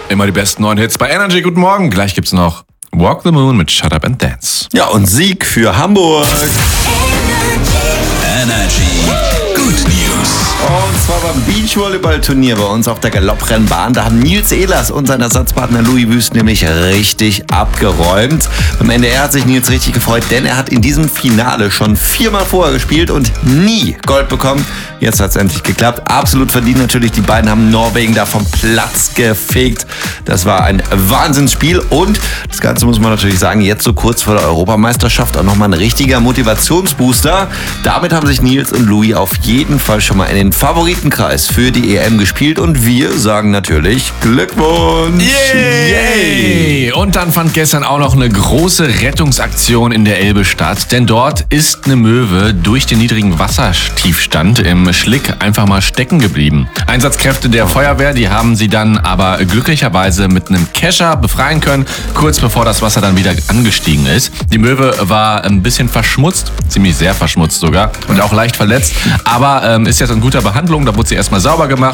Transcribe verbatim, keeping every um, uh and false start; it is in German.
Immer die besten neuen Hits bei Energy. Guten Morgen. Gleich gibt's noch Walk the Moon mit Shut Up and Dance. Ja, und Sieg für Hamburg. Energy. Good News. Und zwar beim Beachvolleyball-Turnier bei uns auf der Galopprennbahn. Da haben Nils Ehlers und sein Ersatzpartner Louis Wüst nämlich richtig abgeräumt. Beim N D R hat sich Nils richtig gefreut, denn er hat in diesem Finale schon viermal vorher gespielt und nie Gold bekommen. Jetzt hat es endlich geklappt. Absolut verdient natürlich. Die beiden haben Norwegen da vom Platz gefegt. Das war ein Wahnsinnsspiel. Und das Ganze muss man natürlich sagen, jetzt so kurz vor der Europameisterschaft auch nochmal ein richtiger Motivationsbooster. Damit haben sich Nils und Louis auf jeden Fall schon mal in den Favoritenkreis für die E M gespielt. Und wir sagen natürlich Glückwunsch! Yay! Und dann fand gestern auch noch eine große Rettungsaktion in der Elbe statt. Denn dort ist eine Möwe durch den niedrigen Wassertiefstand im Schlick einfach mal stecken geblieben. Einsatzkräfte der Feuerwehr, die haben sie dann aber glücklicherweise mit einem Kescher befreien können, kurz bevor das Wasser dann wieder angestiegen ist. Die Möwe war ein bisschen verschmutzt, ziemlich sehr verschmutzt sogar und auch leicht verletzt, aber ähm, ist jetzt in guter Behandlung. Da wurde sie erstmal sauber gemacht